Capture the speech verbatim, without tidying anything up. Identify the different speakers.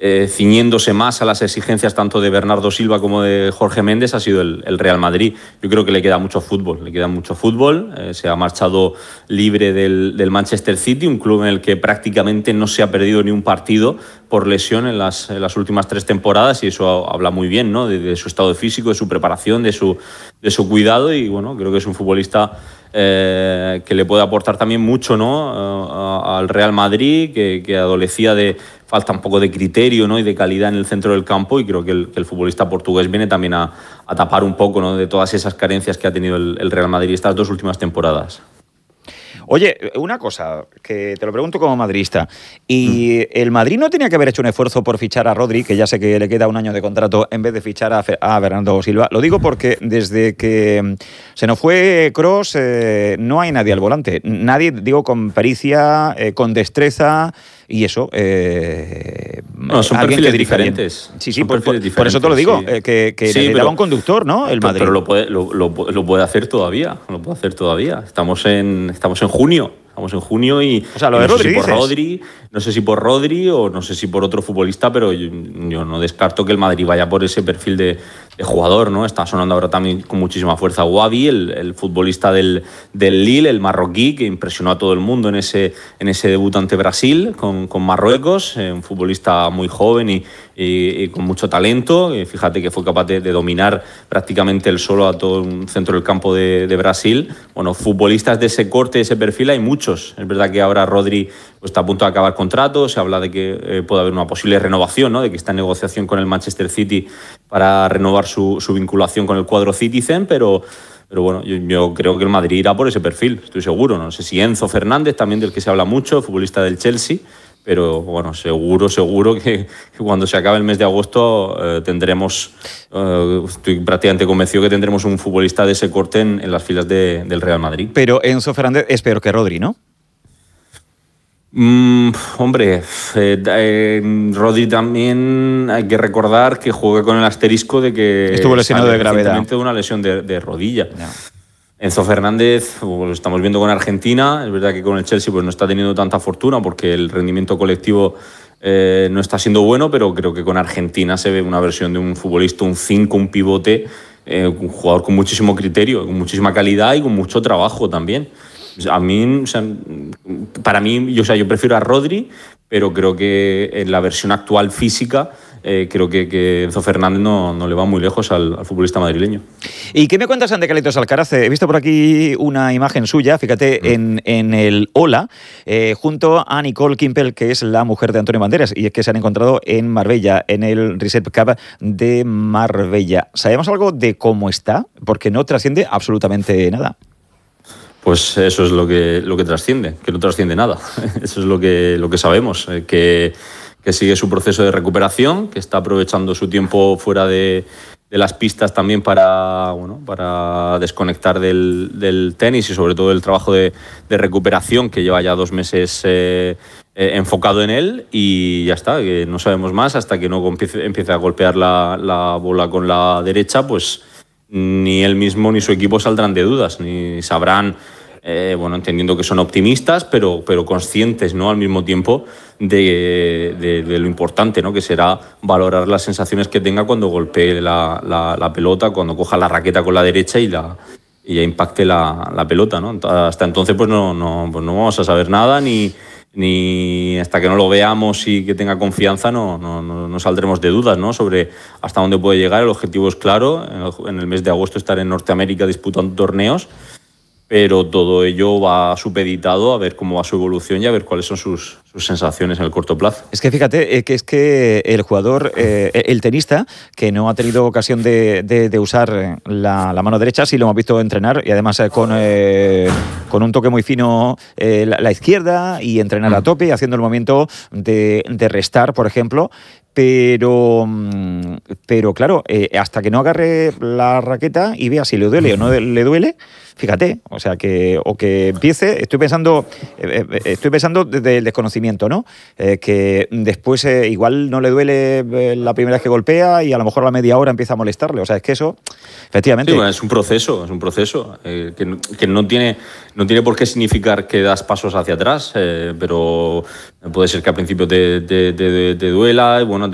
Speaker 1: eh, ciñéndose más a las exigencias tanto de Bernardo Silva como de Jorge Méndez, ha sido el, el Real Madrid. Yo creo que le queda mucho fútbol, le queda mucho fútbol. Eh, se ha marchado libre del, del Manchester City, un club en el que prácticamente no se ha perdido ni un partido por lesión en las, en las últimas tres temporadas, y eso habla muy bien, ¿no? de, de su estado físico, de su preparación, de su, de su cuidado, y bueno, creo que es un futbolista eh, que le puede aportar también mucho, ¿no? a, al Real Madrid, que, que adolecía de falta un poco de criterio, ¿no? y de calidad en el centro del campo, y creo que el, que el futbolista portugués viene también a, a tapar un poco, ¿no? de todas esas carencias que ha tenido el, el Real Madrid estas dos últimas temporadas.
Speaker 2: Oye, una cosa, que te lo pregunto como madridista. ¿Y mm. el Madrid no tenía que haber hecho un esfuerzo por fichar a Rodri, que ya sé que le queda un año de contrato, en vez de fichar a, a Bernardo Silva? Lo digo porque desde que se nos fue Kroos, eh, no hay nadie al volante. Nadie, digo, con pericia, eh, con destreza y eso. Eh,
Speaker 1: no, son perfiles diferentes.
Speaker 2: Bien. Sí, sí, por, por, por eso te lo digo, sí. eh, que, que sí, necesitaba un conductor, ¿no? El Madrid.
Speaker 1: Pero lo puede, lo, lo, lo puede hacer todavía, lo puede hacer todavía. Estamos en, estamos en junio. Estamos en junio y,
Speaker 2: o sea, lo
Speaker 1: y
Speaker 2: de
Speaker 1: no,
Speaker 2: Rodri,
Speaker 1: sé si por Rodri, no sé si por Rodri o no sé si por otro futbolista, pero yo, yo no descarto que el Madrid vaya por ese perfil de, de jugador, ¿no? Está sonando ahora también con muchísima fuerza Guavi, el, el futbolista del, del Lille, el marroquí, que impresionó a todo el mundo en ese, en ese debut ante Brasil con, con Marruecos, eh, un futbolista muy joven y, y, y con mucho talento. Y fíjate que fue capaz de, de dominar prácticamente él solo a todo un centro del campo de, de Brasil. Bueno, futbolistas de ese corte, de ese perfil, hay muchos. Es verdad que ahora Rodri pues, está a punto de acabar contrato, se habla de que eh, puede haber una posible renovación, ¿no? de que está en negociación con el Manchester City para renovar su, su vinculación con el cuadro Citizen, pero, pero bueno, yo, yo creo que el Madrid irá por ese perfil, estoy seguro. No sé si Enzo Fernández, también del que se habla mucho, futbolista del Chelsea, pero bueno, seguro, seguro que, que cuando se acabe el mes de agosto eh, tendremos, eh, estoy prácticamente convencido que tendremos un futbolista de ese corte en, en las filas de, del Real Madrid.
Speaker 2: Pero Enzo Fernández es peor que Rodri, ¿no?
Speaker 1: Mm, hombre, eh, eh, Rodri también hay que recordar que juega con el asterisco de que
Speaker 2: estuvo lesionado de gravedad,
Speaker 1: de una lesión de, de rodilla. No. Enzo Fernández, lo estamos viendo con Argentina, es verdad que con el Chelsea pues no está teniendo tanta fortuna porque el rendimiento colectivo eh, no está siendo bueno, pero creo que con Argentina se ve una versión de un futbolista, un cinco, un pivote, eh, un jugador con muchísimo criterio, con muchísima calidad y con mucho trabajo también. A mí, o sea, para mí, yo, o sea, yo prefiero a Rodri, pero creo que en la versión actual física, eh, creo que, que Enzo Fernández no, no le va muy lejos al, al futbolista madrileño.
Speaker 2: ¿Y qué me cuentas de Carlitos Alcaraz? He visto por aquí una imagen suya, fíjate, mm. en, en el Ola, eh, junto a Nicole Kimpel, que es la mujer de Antonio Banderas, y es que se han encontrado en Marbella, en el Reset Cup de Marbella. ¿Sabemos algo de cómo está? Porque no trasciende absolutamente nada.
Speaker 1: Pues eso es lo que, lo que trasciende, que no trasciende nada. Eso es lo que, lo que sabemos, eh, que, que sigue su proceso de recuperación, que está aprovechando su tiempo fuera de, de las pistas también para, bueno, para desconectar del, del tenis y sobre todo del trabajo de, de recuperación que lleva ya dos meses eh, eh, enfocado en él, y ya está, que no sabemos más hasta que no empiece, empiece a golpear la, la bola con la derecha, pues ni él mismo ni su equipo saldrán de dudas, ni sabrán, eh, bueno, entendiendo que son optimistas, pero, pero conscientes, ¿no? al mismo tiempo de, de, de lo importante, ¿no? que será valorar las sensaciones que tenga cuando golpee la, la, la pelota, cuando coja la raqueta con la derecha y, la, y ya impacte la, la pelota, ¿no? Hasta entonces pues no, no, pues no vamos a saber nada, ni... ni hasta que no lo veamos y que tenga confianza no, no, no, no saldremos de dudas, ¿no? sobre hasta dónde puede llegar. El objetivo es claro, en el mes de agosto estar en Norteamérica disputando torneos, pero todo ello va supeditado a ver cómo va su evolución y a ver cuáles son sus, sus sensaciones en el corto plazo.
Speaker 2: Es que fíjate, eh, que es que el jugador, eh, el tenista, que no ha tenido ocasión de, de, de usar la, la mano derecha, sí lo hemos visto entrenar, y además eh, con, eh, con un toque muy fino eh, la, la izquierda, y entrenar a tope, haciendo el movimiento de, de restar, por ejemplo. Pero, pero claro, eh, hasta que no agarre la raqueta y vea si le duele o no le duele, fíjate, o sea, que o que empiece, estoy pensando eh, estoy pensando desde el desconocimiento, ¿no? Eh, que después eh, igual no le duele eh, la primera vez que golpea y a lo mejor a la media hora empieza a molestarle, o sea, es que eso, efectivamente...
Speaker 1: Sí, bueno, es un proceso, es un proceso eh, que, que no tiene, no tiene por qué significar que das pasos hacia atrás, eh, pero puede ser que al principio te, te, te, te duela, y bueno,